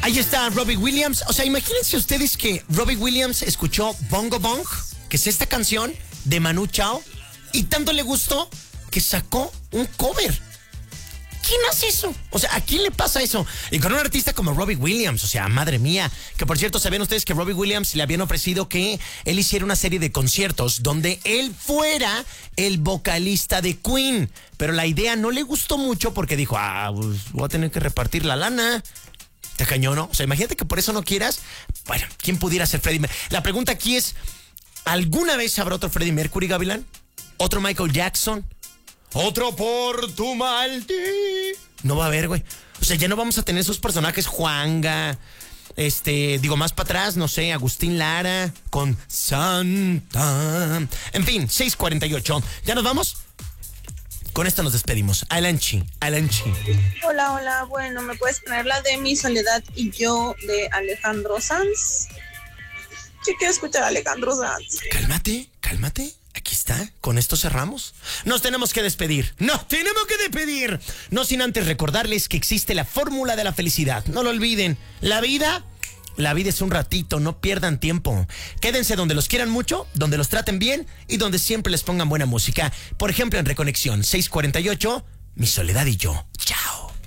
Ahí está Robbie Williams. O sea, imagínense ustedes que Robbie Williams escuchó Bongo Bong, que es esta canción de Manu Chao, y tanto le gustó que sacó un cover. ¿Quién hace eso? O sea, ¿a quién le pasa eso? Y con un artista como Robbie Williams, o sea, madre mía. Que por cierto, ¿saben ustedes que Robbie Williams le habían ofrecido que él hiciera una serie de conciertos donde él fuera el vocalista de Queen? Pero la idea no le gustó mucho porque dijo, pues voy a tener que repartir la lana. Te cañó, ¿no? O sea, imagínate que por eso no quieras. Bueno, ¿quién pudiera ser Freddie Mercury? La pregunta aquí es, ¿alguna vez habrá otro Freddie Mercury, Gavilán? ¿Otro Michael Jackson? Otro por tu maldito. No va a haber, güey. O sea, ya no vamos a tener esos personajes Juanga. Digo, más para atrás, no sé, Agustín Lara con Santa. En fin, 6:48. ¿Ya nos vamos? Con esto nos despedimos. Alanchi. Hola, bueno, ¿me puedes poner la de Mi Soledad y Yo de Alejandro Sanz? Yo quiero escuchar a Alejandro Sanz. Cálmate. Aquí está, con esto cerramos. Nos tenemos que despedir. No sin antes recordarles que existe la fórmula de la felicidad. No lo olviden. La vida es un ratito, no pierdan tiempo. Quédense donde los quieran mucho, donde los traten bien y donde siempre les pongan buena música. Por ejemplo, en Reconexión 6:48, Mi Soledad y Yo.